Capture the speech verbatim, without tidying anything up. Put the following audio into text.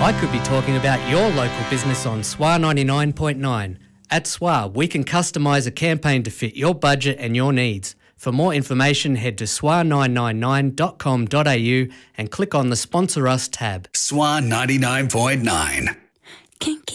I could be talking about your local business on S W A ninety-nine point nine. At S W A, we can customise a campaign to fit your budget and your needs. For more information, head to S W A nine nine nine dot com dot a u and click on the Sponsor Us tab. S W A ninety-nine point nine. Kinky.